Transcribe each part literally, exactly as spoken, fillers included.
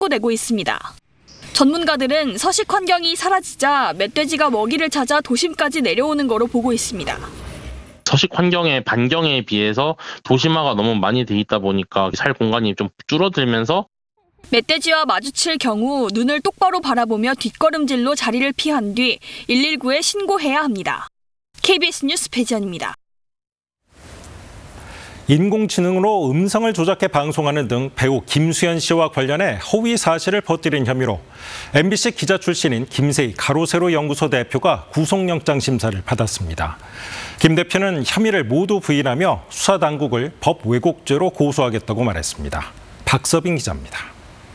촉구되고 있습니다. 전문가들은 서식 환경이 사라지자 멧돼지가 먹이를 찾아 도심까지 내려오는 거로 보고 있습니다. 서식 환경의 반경에 비해서 도심화가 너무 많이 돼 있다 보니까 살 공간이 좀 줄어들면서 멧돼지와 마주칠 경우 눈을 똑바로 바라보며 뒷걸음질로 자리를 피한 뒤 일일구에 신고해야 합니다. 케이비에스 뉴스 배지연입니다. 인공지능으로 음성을 조작해 방송하는 등 배우 김수현 씨와 관련해 허위 사실을 퍼뜨린 혐의로 엠비씨 기자 출신인 김세희 가로세로 연구소 대표가 구속영장 심사를 받았습니다. 김 대표는 혐의를 모두 부인하며 수사당국을 법 왜곡죄로 고소하겠다고 말했습니다. 박서빈 기자입니다.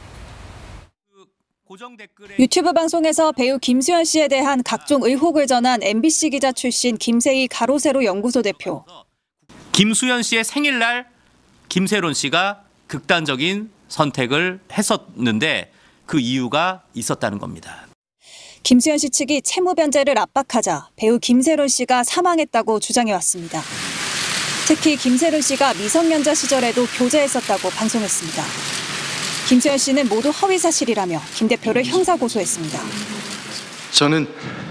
유튜브 방송에서 배우 김수현 씨에 대한 각종 의혹을 전한 엠비씨 기자 출신 김세희 가로세로 연구소 대표. 김수현 씨의 생일날 김세론 씨가 극단적인 선택을 했었는데 그 이유가 있었다는 겁니다. 김수현 씨 측이 채무 변제를 압박하자 배우 김세론 씨가 사망했다고 주장해왔습니다. 특히 김세론 씨가 미성년자 시절에도 교제했었다고 방송했습니다. 김수현 씨는 모두 허위 사실이라며 김 대표를 형사 고소했습니다. 저는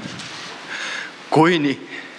고인이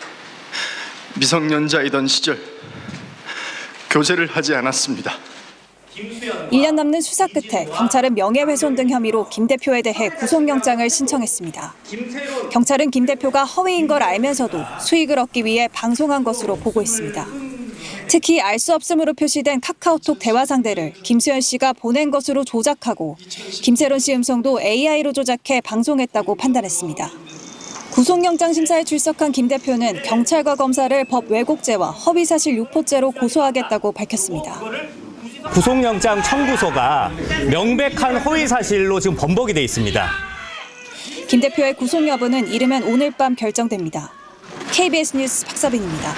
미성년자이던 시절 교제를 하지 않았습니다. 일 년 남는 수사 끝에 경찰은 명예훼손 등 혐의로 김 대표에 대해 구속영장을 신청했습니다. 경찰은 김 대표가 허위인 걸 알면서도 수익을 얻기 위해 방송한 것으로 보고 있습니다. 특히 알 수 없음으로 표시된 카카오톡 대화 상대를 김수현 씨가 보낸 것으로 조작하고 김세론 씨 음성도 에이아이로 조작해 방송했다고 판단했습니다. 구속영장 심사에 출석한 김 대표는 경찰과 검사를 법 왜곡죄와 허위사실 유포죄로 고소하겠다고 밝혔습니다. 구속영장 청구서가 명백한 허위사실로 지금 번복이 돼 있습니다. 김 대표의 구속 여부는 이르면 오늘 밤 결정됩니다. 케이비에스 뉴스 박서빈입니다.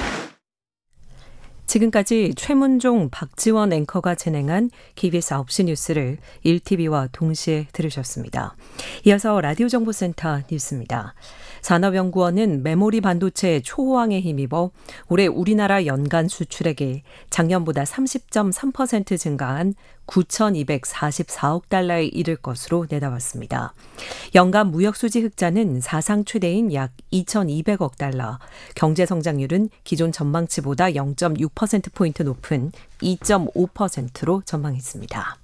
지금까지 최문종, 박지원 앵커가 진행한 케이비에스 아홉 시 뉴스를 일 티비와 동시에 들으셨습니다. 이어서 라디오 정보센터 뉴스입니다. 산업연구원은 메모리 반도체 초호황에 힘입어 올해 우리나라 연간 수출액이 작년보다 삼십 점 삼 퍼센트 증가한 구천이백사십사억 달러에 이를 것으로 내다봤습니다. 연간 무역수지 흑자는 사상 최대인 약 이천이백억 달러, 경제성장률은 기존 전망치보다 영 점 육 퍼센트포인트 높은 이 점 오 퍼센트로 전망했습니다.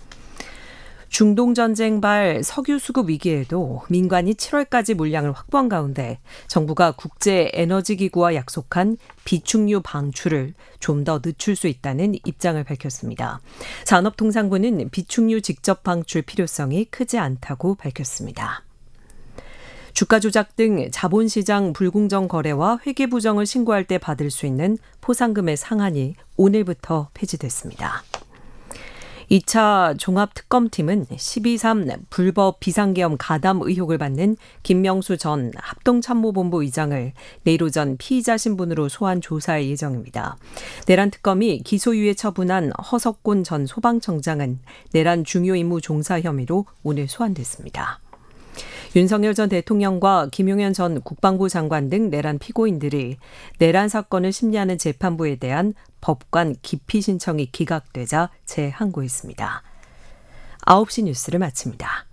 중동전쟁발 석유 수급 위기에도 민관이 칠월까지 물량을 확보한 가운데 정부가 국제에너지기구와 약속한 비축유 방출을 좀 더 늦출 수 있다는 입장을 밝혔습니다. 산업통상부는 비축유 직접 방출 필요성이 크지 않다고 밝혔습니다. 주가 조작 등 자본시장 불공정 거래와 회계 부정을 신고할 때 받을 수 있는 포상금의 상한이 오늘부터 폐지됐습니다. 이 차 종합특검팀은 십이 삼 불법 비상계엄 가담 의혹을 받는 김명수 전 합동참모본부 의장을 내일 오전 피의자 신분으로 소환 조사할 예정입니다. 내란 특검이 기소유예 처분한 허석곤 전 소방청장은 내란 중요 임무 종사 혐의로 오늘 소환됐습니다. 윤석열 전 대통령과 김용현 전 국방부 장관 등 내란 피고인들이 내란 사건을 심리하는 재판부에 대한 법관 기피 신청이 기각되자 재항고했습니다. 아홉 시 뉴스를 마칩니다.